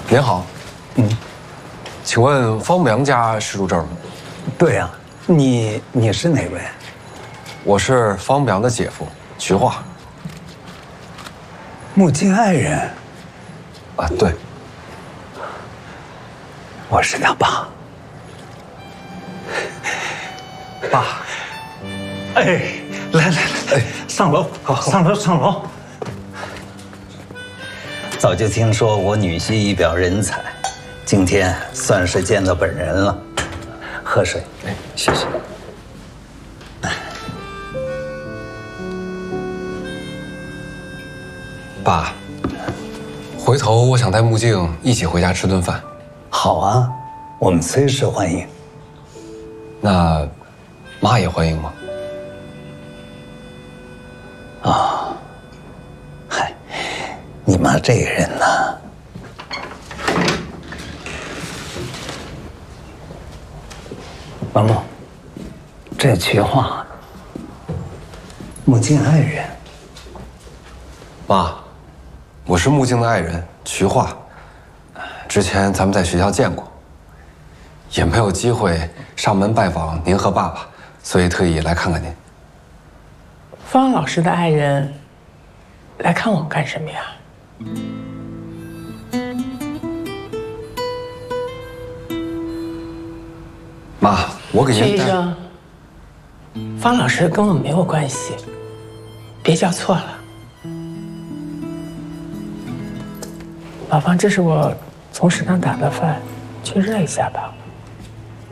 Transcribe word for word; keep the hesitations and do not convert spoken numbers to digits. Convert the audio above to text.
您好，嗯，请问方良家是住这儿吗？ 对呀、啊，你你是哪位？ 我是方良的姐夫瞿化。 穆金爱人。 啊，对。 我是他爸。 爸。 哎，来来来，哎，上楼，好，上楼上楼。早就听说我女婿一表人才，今天算是见到本人了。喝水。 哎，谢谢。爸，回头我想带穆静一起回家吃顿饭。 好啊，我们随时欢迎。 那妈也欢迎吗？ 啊、哦，嗨，你妈这个人呢？王梦，这瞿化，穆静爱人。 妈，我是穆静的爱人瞿化，之前咱们在学校见过，也没有机会上门拜访您和爸爸，所以特意来看看您。 方老师的爱人来看我们干什么呀？ 妈，我给您。 薛医生，方老师跟我们没有关系，别叫错了。老方，这是我从食堂打的饭，去热一下吧。